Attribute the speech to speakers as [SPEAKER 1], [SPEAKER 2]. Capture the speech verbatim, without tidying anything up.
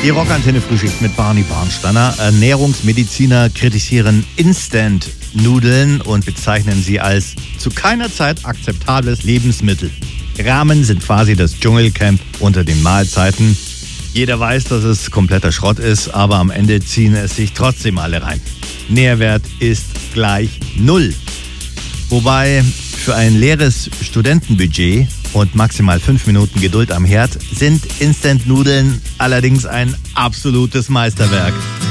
[SPEAKER 1] Die Rockantenne Frühschicht mit Barney Barnsteiner. Ernährungsmediziner kritisieren Instant-Nudeln und bezeichnen sie als zu keiner Zeit akzeptables Lebensmittel. Ramen sind quasi das Dschungelcamp unter den Mahlzeiten. Jeder weiß, dass es kompletter Schrott ist, aber am Ende ziehen es sich trotzdem alle rein. Nährwert ist gleich null. Wobei für ein leeres Studentenbudget und maximal fünf Minuten Geduld am Herd sind Instant-Nudeln allerdings ein absolutes Meisterwerk.